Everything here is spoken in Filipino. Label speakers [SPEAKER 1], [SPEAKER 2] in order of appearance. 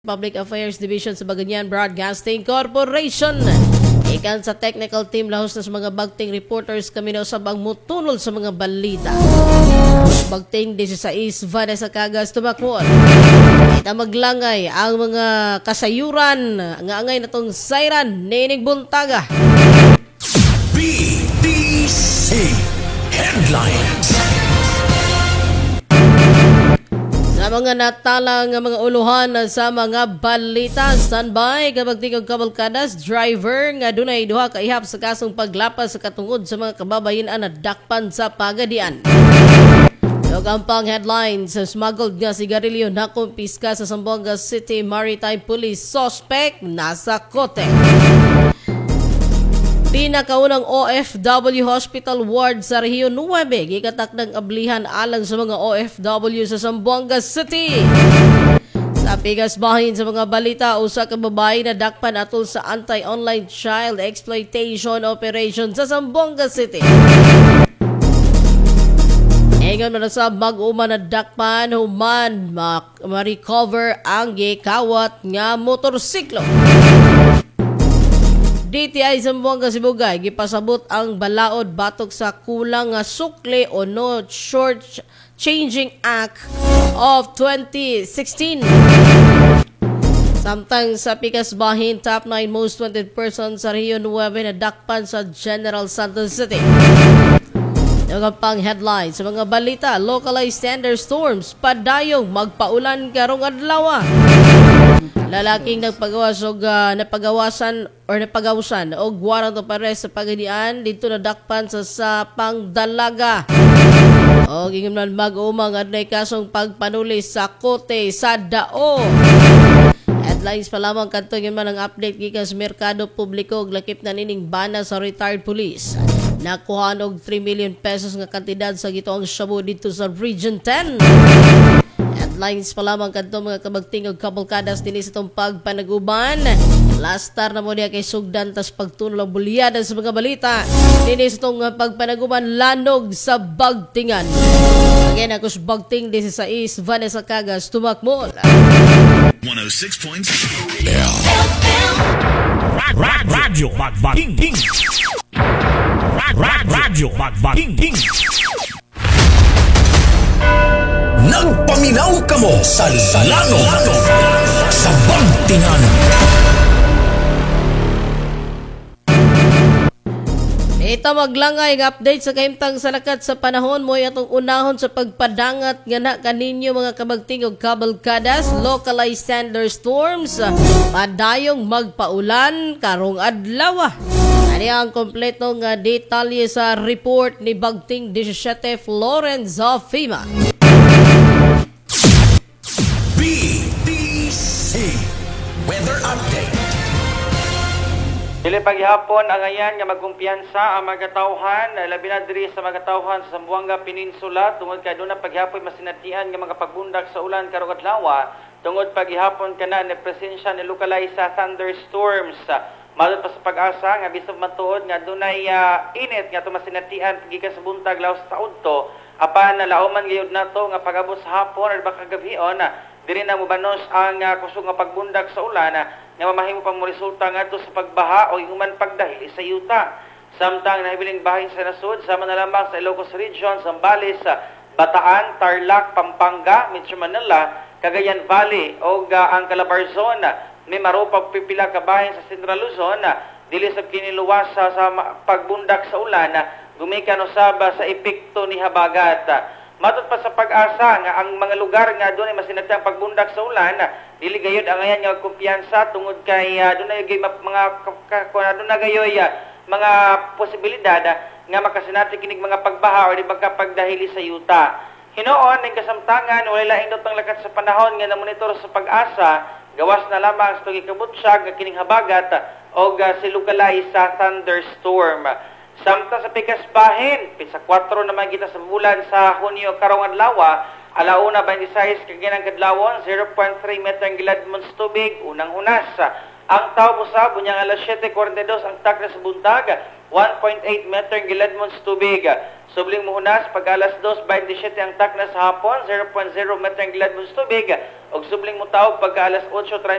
[SPEAKER 1] Public Affairs Division sa Baganyan Broadcasting Corporation. Ikan sa technical team lahos na sa mga bagting reporters kami na usab ang mutunol sa mga balita. Bagting 16 Vanessa Cagas tumakon. Ita maglangay ang mga kasayuran nga angay natong Siren Nining Buntaga.
[SPEAKER 2] BDC Headlines.
[SPEAKER 1] Sa mga natalang mga uluhan sa mga balita, standby kapag tingog kabalkadas, driver nga dunay duha ka ihap sa kasong paglapas sa katungod sa mga kababayan na dakpan sa Pagadian. Ang headlines, smuggled nga sigarilyo na kumpiska sa Zamboanga City Maritime Police, suspect nasa kote. Pinakaunang OFW Hospital Ward sa Rehiyon 9, gikatak ng ablihan alang sa mga OFW sa Zamboanga City. Sa pigas bahin sa mga balita, usa ka babae na dakpan atol sa anti-online child exploitation operation sa Zamboanga City. Ingon man sa mag-uma na dakpan, human ma-recover ang gikawat nga motorsiklo. DTI Zamboanga Sibugay gipasabot ang balaod batok sa kulang nga sukli o no short changing act of 2016. Samtang sa pikas bahin, top 9 most wanted persons sa Rehiyon 9 na dakpan sa General Santos City. Yung pang headline sa mga balita, localized thunderstorms padayong magpaulan karong adlaw. Lalaking napagawasan og warrant of arrest sa Pagadian dito na dakpan sa Pangdalaga. O gingon man mag-umang adunay kasong pagpanulis sa kote sa Dao. Headlines pa lamang kadto man ang update gikan sa merkado publiko og lakip na nining bana sa retired police. Nakuha og 3 million pesos nga kantidad sa gitoong shabu dito sa Region 10. Headlines pa lamang kadto mga kabagting og kabalkadas dinhi sa itong pagpanaguban. Last star na mo diya kay sugdan tas pagtulo ang bulyada sa mga balita dinhi sa itong pagpanaguban lanog sa bagtingan. Again, ako sa bagting 16 Vanessa Cagas tumakmol.
[SPEAKER 2] 106.7
[SPEAKER 3] Radyo Bagbating. Radyo Bagbating.
[SPEAKER 2] Nagpaminaw kamo sa Salano sa Bagtingan.
[SPEAKER 1] Ito maglangay ng update sa kaimtang salakat sa panahon mo atong unahon sa pagpadangat nga na kaninyo mga kabagting og kabalkadas, localized thunderstorms, padayong magpaulan karong adlaw. Ani ang kompleto nga detalye sa report ni Bagting 17 Florence of FEMA.
[SPEAKER 2] BDC Weather Update.
[SPEAKER 4] Dili paghihapon ang ayan nga magkumpiyansa ang mga tawhan, labi na diri sa mga tawhan sa Zamboanga Peninsula tungod kay aduna paghihapon masinatian nga mga pagbundak sa ulan karong adlaw tungod paghihapon kana ni presensya ni localized thunderstorms. Madod pa sa pag-asa nga bisag matuod nga dunay init nga tumasinatian gikan sa buntag lawas sa udto apan nalauman gayud nato nga pag-abot sa hapon or baka gabion diri na mobanos ang kusog nga pagbundak sa ulan nga mamahimo pang resulta ngadto sa pagbaha o human pagdahili sa yuta. Samtang nahibiling bahin sa nasud sama na lamang sa Ilocos Region, Zambales, Bataan, Tarlac, Pampanga, Metro Manila, Cagayan Valley o ang Calabarzon may maropag pipila ka bahin sa Central Luzon dili sa kiniluwas sa pagbundak sa ulan gumikan usab sa epekto ni habagat. Matod pa sa pag-asa nga ang mga lugar nga dunay masinatiang pagbundak sa ulan dili gayud ang ayan nga kumpiyansa tungod kay dunay mga posibilidad nga makasinati kining mga pagbaha o di pagdahili sa yuta. Hinoon ning kasamtangan wala laing dotong lakat sa panahon nga namonitor sa pag-asa gawas na lamang sa tugikabutyag nga kining habagat o si localized thunderstorm. Samtang sa pikas bahin, pisa 4 naman kita sa bulan sa Hunyo karong adlaw, alauna 26 kaginang kadlawon, 0.3 meter ang gilad mo sa tubig, unang hunas. Ang tao po sa bunyang alas 7:42 ang takna sa buntag, 1.8 meter ang giladmon sa tubig. Subling muhunas pag alas 2:27 ang takna sa hapon, 0.0 meter ang giladmon sa tubig. Og subling mutawag pag alas 8:30